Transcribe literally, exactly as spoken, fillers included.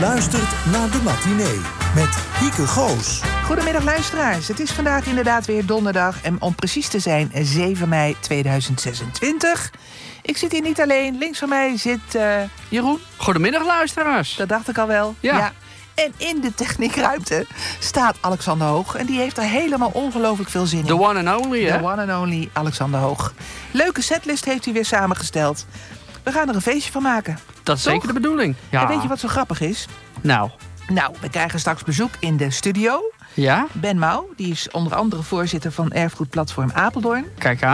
Luistert naar de matinee met Hieke Goos. Goedemiddag luisteraars. Het is vandaag inderdaad weer donderdag en om precies te zijn zeven mei tweeduizend zesentwintig. Ik zit hier niet alleen. Links van mij zit uh, Jeroen. Goedemiddag luisteraars. Dat dacht ik al wel. Ja. ja. En in de techniekruimte staat Alexander Hoog. En die heeft er helemaal ongelooflijk veel zin in. The one and only, hè? The one and only Alexander Hoog. Leuke setlist heeft hij weer samengesteld. We gaan er een feestje van maken. Dat is Toch? zeker de bedoeling. Ja. En weet je wat zo grappig is? Nou. Nou, we krijgen straks bezoek in de studio. Ja? Ben Mouw, die is onder andere voorzitter van Erfgoedplatform Apeldoorn. Kijk aan.